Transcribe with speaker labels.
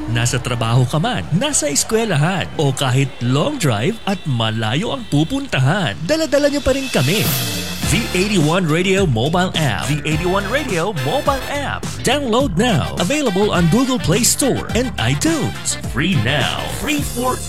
Speaker 1: Nasa trabaho ka man, nasa eskwelahan, o kahit long drive at malayo ang pupuntahan, dala-dala niyo pa rin kami. The 81 Radio Mobile App. The 81 Radio Mobile App. Download now. Available on Google Play Store and iTunes. Free now. Free for